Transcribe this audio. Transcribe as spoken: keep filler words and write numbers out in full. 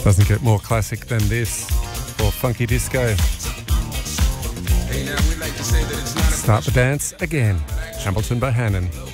Doesn't get more classic than this for Funky Disco. Start the dance again. Hamilton Bohannon.